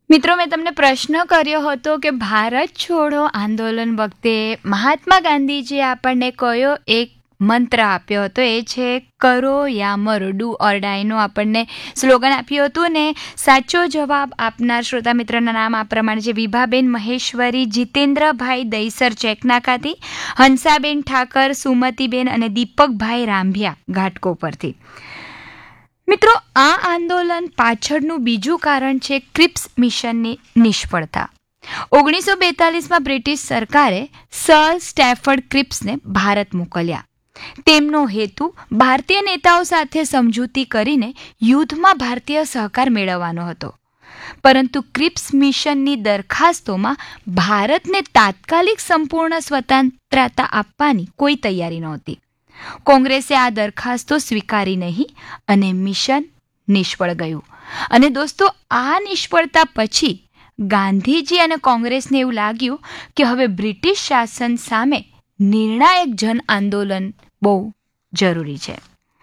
મિત્રો, મેં તમને પ્રશ્ન કર્યો હતો કે ભારત છોડો આંદોલન વખતે મહાત્મા ગાંધીજીએ આપણને કયો એક મંત્ર આપ્યો હતો. એ છે કરો યા મરો, ડુ ઓર ડાયનો આપણને સ્લોગન આપ્યું હતું. ને સાચો જવાબ આપનાર શ્રોતા મિત્રના નામ આ પ્રમાણે છે: વિભાબેન મહેશ્વરી, જીતેન્દ્રભાઈ દહીસર ચેકનાકાથી, હંસાબેન ઠાકર, સુમતીબેન અને દીપકભાઈ રાંભિયા ઘાટકો પરથી. મિત્રો, આ આંદોલન પાછળનું બીજું કારણ છે ક્રિપ્સ મિશનની નિષ્ફળતા. 1942માં બ્રિટિશ સરકારે સર સ્ટેફર્ડ ક્રિપ્સને ભારત મોકલ્યા. તેમનો હેતુ ભારતીય નેતાઓ સાથે સમજૂતી કરીને યુદ્ધમાં ભારતીય સહકાર મેળવવાનો હતો. પરંતુ ક્રિપ્સ મિશનની દરખાસ્તોમાં ભારતને તાત્કાલિક સંપૂર્ણ સ્વતંત્રતા આપવાની કોઈ તૈયારી નહોતી. કોંગ્રેસે આ દરખાસ્તો સ્વીકારી નહીં અને મિશન નિષ્ફળ ગયું. અને દોસ્તો, આ નિષ્ફળતા પછી ગાંધીજી અને કોંગ્રેસને એવું લાગ્યું કે હવે બ્રિટિશ શાસન સામે નિર્ણાયક જન આંદોલન બહુ જરૂરી છે.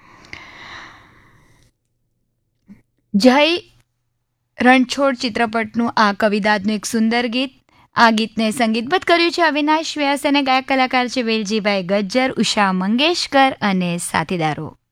જય રણછોડ ચિત્રપટનું આ કવિદાદનું એક સુંદર ગીત. આ ગીતને સંગીતબદ્ધ કર્યું છે અવિનાશ વ્યાસ અને ગાયક કલાકાર છે વેલજીભાઈ ગજ્જર, ઉષા મંગેશકર અને સાથીદારો.